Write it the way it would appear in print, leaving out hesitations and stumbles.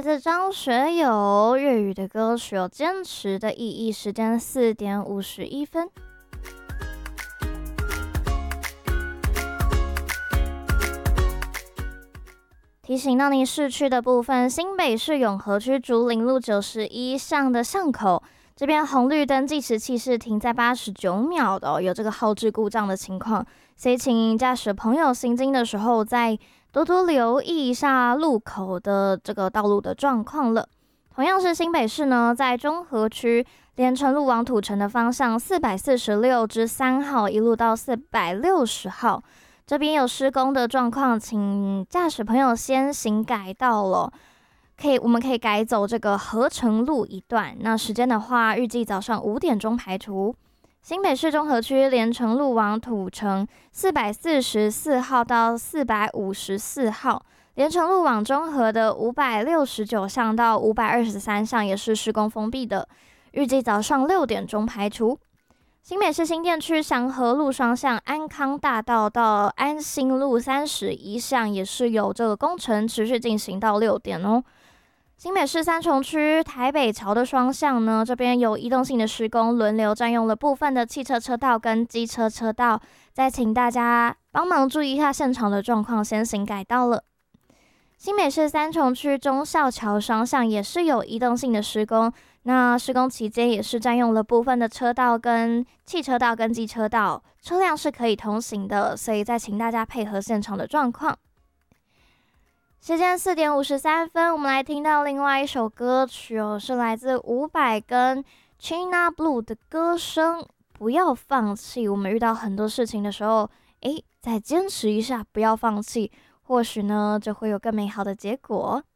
自张学友粤语的歌曲有坚持的意义，时间4:51。提醒到你市区的部分，新北市永和区竹林路91巷的巷口，这边红绿灯计时器是停在89秒的有这个后置故障的情况，所以请驾驶朋友行经的时候再多多留意一下路口的这个道路的状况了。同样是新北市呢，在中和区连城路往土城的方向446之3号一路到460号。这边有施工的状况，请驾驶朋友先行改道了。我们可以改走这个合成路一段。那时间的话，预计早上5点钟排除。新北市中和区连城路往土城444号到454号，连城路往中和的569巷到523巷也是施工封闭的，预计早上6点钟排除。新北市新店区祥和路双向安康大道到安心路31巷也是有这个工程持续进行到6点哦。新北市三重区台北桥的双向呢，这边有移动性的施工，轮流占用了部分的汽车车道跟机车车道，再请大家帮忙注意一下现场的状况，先行改道了。新北市三重区忠孝桥双向也是有移动性的施工，那施工期间也是占用了部分的车道跟汽车道跟机车道，车辆是可以通行的，所以再请大家配合现场的状况。时间4:53，我们来听到另外一首歌曲是来自伍佰跟 China Blue 的歌声。不要放弃，我们遇到很多事情的时候，再坚持一下，不要放弃，或许呢就会有更美好的结果。